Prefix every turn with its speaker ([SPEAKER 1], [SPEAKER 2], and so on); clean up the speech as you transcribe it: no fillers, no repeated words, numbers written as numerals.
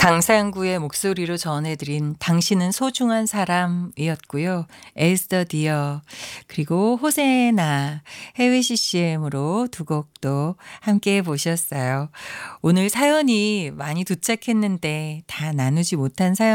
[SPEAKER 1] 강상구의 목소리로 전해드린 당신은 소중한 사람이었고요. 에스더 디어 그리고 호세나 해외 CCM으로 두 곡도 함께 보셨어요. 오늘 사연이 많이 도착했는데 다 나누지 못한 사연